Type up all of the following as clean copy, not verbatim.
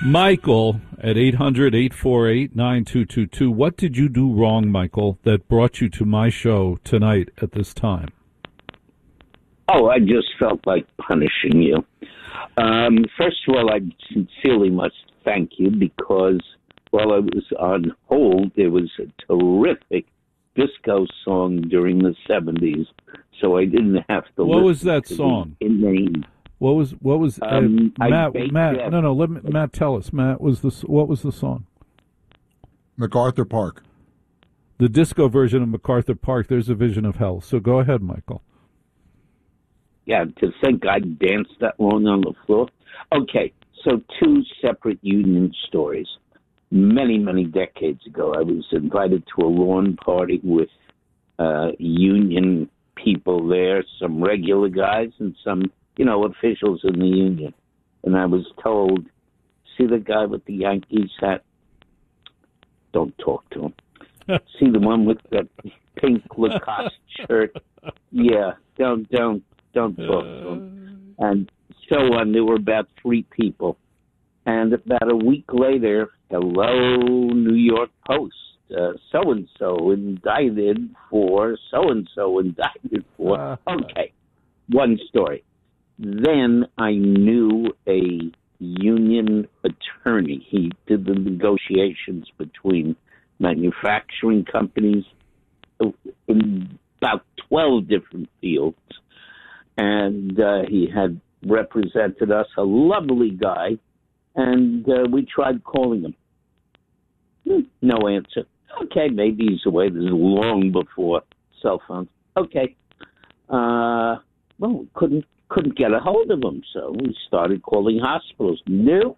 Michael at 800-848-9222. What did you do wrong, Michael, that brought you to my show tonight at this time? Oh, I just felt like punishing you. First of all, I sincerely must thank you because while I was on hold, there was a terrific disco song during the 70s, so I didn't have to What listen was that to song? the inane. What was Matt, let Matt tell us. Matt, what was the song? MacArthur Park. The disco version of MacArthur Park, There's a Vision of Hell. So go ahead, Michael. Yeah, to think I danced that long on the floor. Okay, so two separate union stories. Many, many decades ago, I was invited to a lawn party with union people there, some regular guys and some, officials in the union. And I was told, see the guy with the Yankees hat? Don't talk to him. See the one with the pink Lacoste shirt? Yeah, don't talk to him. And so on. There were about 3 people. And about a week later, hello, New York Post, so-and-so indicted for, so-and-so indicted for. Okay, one story. Then I knew a union attorney. He did the negotiations between manufacturing companies in about 12 different fields. And he had represented us, a lovely guy. And we tried calling him. No answer. Okay, maybe he's away. This is long before cell phones. Okay. Well, we couldn't get a hold of him, so we started calling hospitals. Nope.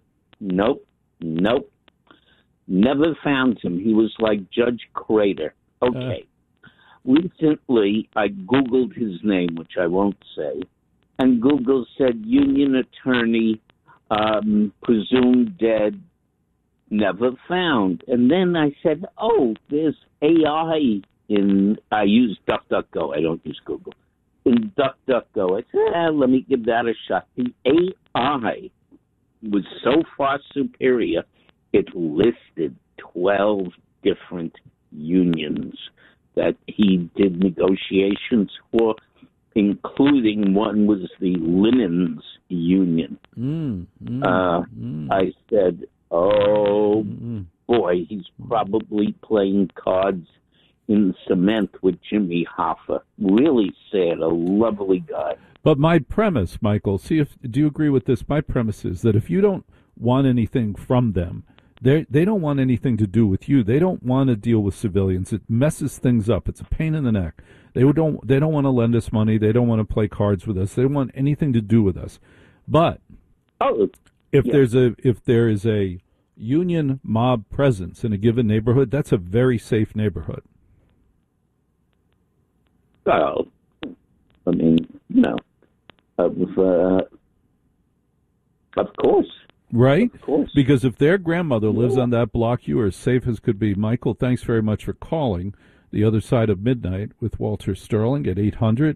Never found him. He was like Judge Crater. Okay. Recently, I Googled his name, which I won't say, and Google said union attorney, presumed dead, never found. And then I said, there's AI I use DuckDuckGo. I don't use Google. In DuckDuckGo, I said, let me give that a shot. The AI was so far superior, it listed 12 different unions that he did negotiations for, including one was the Linens Union. I said, boy, he's probably playing cards in cement with Jimmy Hoffa. Really sad, a lovely guy. But my premise, Michael, do you agree with this? My premise is that if you don't want anything from them, they don't want anything to do with you. They don't want to deal with civilians. It messes things up. It's a pain in the neck. They don't want to lend us money. They don't want to play cards with us. They don't want anything to do with us. But if there is a union mob presence in a given neighborhood, that's a very safe neighborhood. Well, I mean, of course. Right? Of course. Because if their grandmother lives on that block, you are as safe as could be. Michael, thanks very much for calling The Other Side of Midnight with Walter Sterling at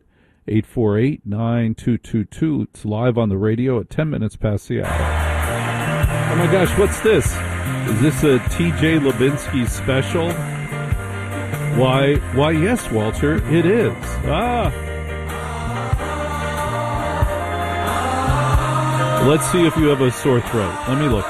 800-848-9222. It's live on the radio at 10 minutes past the hour. Oh, my gosh, what's this? Is this a T.J. Lubinsky special? Why, yes, Walter, it is. Let's see if you have a sore throat. Let me look.